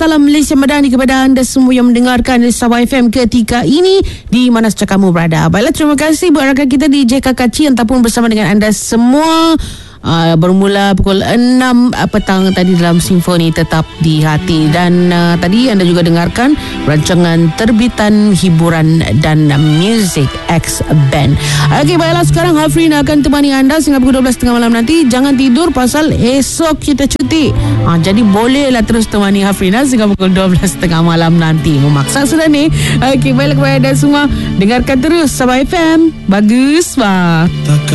salam Malaysia Madani kepada anda semua yang mendengarkan Sabah FM ketika ini di mana saja kamu berada. Baiklah, terima kasih buat rakan kita di JK Kaci yang pun bersama dengan anda semua. Bermula pukul 6 petang tadi dalam Simfoni Tetap di Hati. Dan tadi anda juga dengarkan rancangan terbitan hiburan dan Music X Band. Okey, baiklah, sekarang Hafrin akan temani anda sehingga pukul 12.30 malam nanti. Jangan tidur pasal esok kita cuti. Jadi bolehlah terus temani Hafrin sehingga pukul 12.30 malam nanti. Memaksa sudah ni. Okey, baiklah kepada anda semua, dengarkan terus Sabah FM. Bagus, Pak.